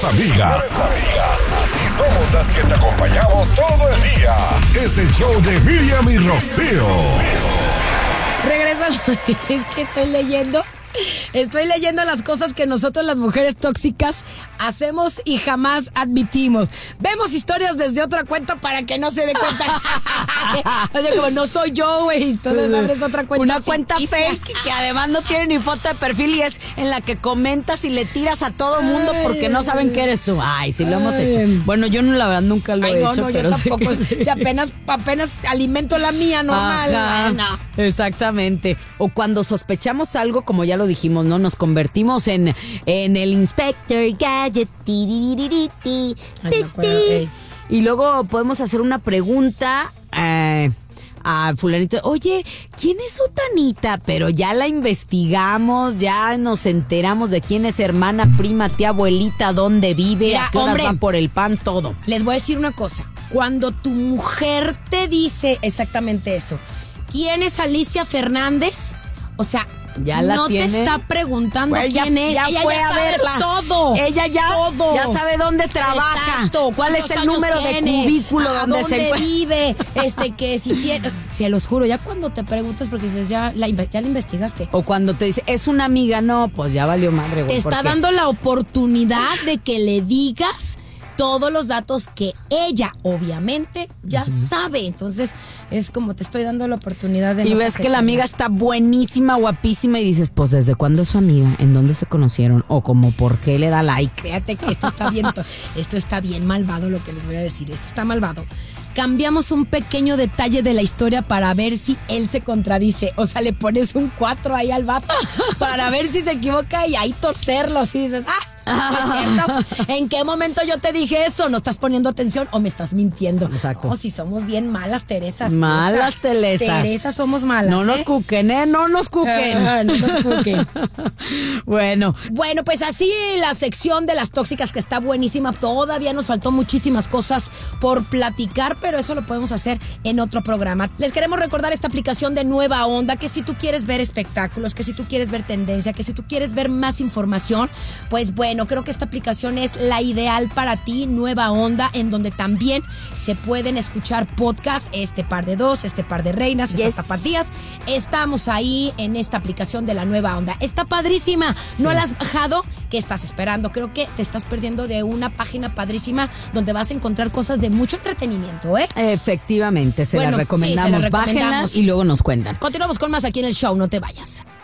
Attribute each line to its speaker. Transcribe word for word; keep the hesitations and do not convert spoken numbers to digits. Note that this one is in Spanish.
Speaker 1: amigas. Así somos las que te acompañamos todo el día. Es el show de Miriam y Rocío.
Speaker 2: Regresamos. Es que estoy leyendo. Estoy leyendo las cosas que nosotros las mujeres tóxicas hacemos y jamás admitimos. Vemos historias desde otra cuenta para que no se dé cuenta. O sea, como no soy yo, güey. Entonces abres otra cuenta.
Speaker 3: Una cuenta
Speaker 2: ficticia.
Speaker 3: fake que además no tiene ni foto de perfil y es en la que comentas y le tiras a todo mundo porque no saben que eres tú. Ay, sí lo hemos hecho. Bueno, yo no, la verdad nunca lo
Speaker 2: Ay,
Speaker 3: he
Speaker 2: no,
Speaker 3: hecho,
Speaker 2: no,
Speaker 3: pero
Speaker 2: yo
Speaker 3: sí
Speaker 2: tampoco.
Speaker 3: que-
Speaker 2: Si apenas, apenas alimento la mía normal.
Speaker 3: Ajá,
Speaker 2: No.
Speaker 3: exactamente. O cuando sospechamos algo, como ya lo dijimos, ¿no? Nos convertimos en, en el Inspector Gadget. Tiriririti,
Speaker 2: Ay, me acuerdo,
Speaker 3: ti, ti.
Speaker 2: ey.
Speaker 3: Y luego podemos hacer una pregunta eh, a fulanito. Oye, ¿quién es Sutanita? Pero ya la investigamos, ya nos enteramos de quién es hermana, prima, tía, abuelita, dónde vive,
Speaker 2: Mira,
Speaker 3: a qué horas
Speaker 2: hombre.
Speaker 3: va por el pan, todo.
Speaker 2: Les voy a decir una cosa. Cuando tu mujer te dice exactamente eso, ¿quién es Alicia Fernández? O sea,
Speaker 3: Ya la
Speaker 2: no
Speaker 3: tiene.
Speaker 2: te está preguntando
Speaker 3: Güey, ya-
Speaker 2: quién es.
Speaker 3: ya
Speaker 2: Ella
Speaker 3: fue
Speaker 2: ya
Speaker 3: a
Speaker 2: sabe
Speaker 3: verla.
Speaker 2: todo.
Speaker 3: Ella ya,
Speaker 2: todo.
Speaker 3: ya sabe dónde trabaja.
Speaker 2: Exacto.
Speaker 3: ¿Cuál es
Speaker 2: ¿Cuántos
Speaker 3: el
Speaker 2: años
Speaker 3: número de
Speaker 2: tiene?
Speaker 3: cubículo
Speaker 2: ¿A
Speaker 3: donde
Speaker 2: dónde
Speaker 3: se encuentra?
Speaker 2: vive? Este, que si tiene... Se los juro, ya cuando te preguntas porque dices, ya la, inve- ya la investigaste.
Speaker 3: O cuando te dice, es una amiga, no, pues ya valió madre, güey.
Speaker 2: Te está
Speaker 3: porque-
Speaker 2: dando la oportunidad de que le digas todos los datos que ella, obviamente, ya sabe. Entonces, es como te estoy dando la oportunidad de...
Speaker 3: Y
Speaker 2: no
Speaker 3: ves que la
Speaker 2: coquetear.
Speaker 3: amiga está buenísima, guapísima, y dices, pues, ¿desde cuándo es su amiga? ¿En dónde se conocieron? O como, ¿por qué le da like?
Speaker 2: Fíjate que esto está bien, to- esto está bien malvado lo que les voy a decir. Esto está malvado. Cambiamos un pequeño detalle de la historia para ver si él se contradice. O sea, le pones un cuatro ahí al vato para ver si se equivoca y ahí torcerlo. Y dices, ah, no es cierto. ¿En qué momento yo te dije eso? ¿No estás poniendo atención o me estás mintiendo?
Speaker 3: Exacto.
Speaker 2: Oh, si somos bien malas, Teresas.
Speaker 3: Malas
Speaker 2: neta.
Speaker 3: Teresas.
Speaker 2: Teresas somos malas.
Speaker 3: No nos
Speaker 2: ¿eh?
Speaker 3: cuquen, ¿eh? No nos cuquen.
Speaker 2: Ah, no nos cuquen.
Speaker 3: Bueno,
Speaker 2: Bueno, pues así la sección de las tóxicas que está buenísima. Todavía nos faltó muchísimas cosas por platicar, pero eso lo podemos hacer en otro programa. Les queremos recordar esta aplicación de Nueva Onda, que si tú quieres ver espectáculos, que si tú quieres ver tendencia, que si tú quieres ver más información, pues bueno, creo que esta aplicación es la ideal para ti, Nueva Onda, en donde también se pueden escuchar podcasts, este par de dos, este par de reinas, estas
Speaker 3: Yes.
Speaker 2: tapatías. Estamos ahí en esta aplicación de la Nueva Onda. Está padrísima. ¿No la has bajado? ¿Qué estás esperando? Creo que te estás perdiendo de una página padrísima donde vas a encontrar cosas de mucho entretenimiento, ¿eh?
Speaker 3: efectivamente, se
Speaker 2: Bueno,
Speaker 3: la
Speaker 2: sí,
Speaker 3: recomendamos.
Speaker 2: se la recomendamos.
Speaker 3: Bájenla y luego nos cuentan.
Speaker 2: Continuamos con más aquí en el show. No te vayas.